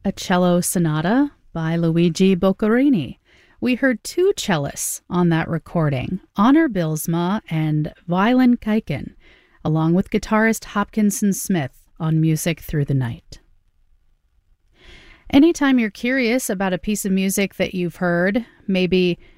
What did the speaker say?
a cello sonata by Luigi Boccherini. We heard two cellists on that recording, Honor Bilsma and Violin Kaiken, along with guitarist Hopkinson Smith on Music Through the Night. Anytime you're curious about a piece of music that you've heard, maybe